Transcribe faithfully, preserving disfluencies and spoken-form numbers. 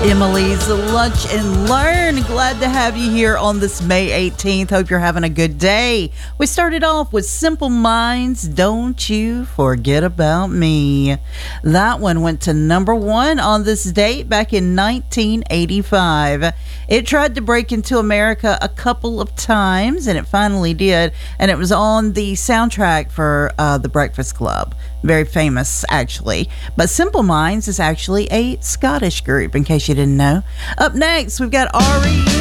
Emily's Lunch and Learn. Glad to have you here on this May eighteenth. Hope you're having a good day. We started off with Simple Minds, Don't You Forget About Me. That one went to number one on this date back in nineteen eighty-five. It tried to break into America a couple of times, and it finally did. And it was on the soundtrack for uh, The Breakfast Club. Very famous, actually. But Simple Minds is actually a Scottish group, in case you didn't know. Up next, we've got R E M.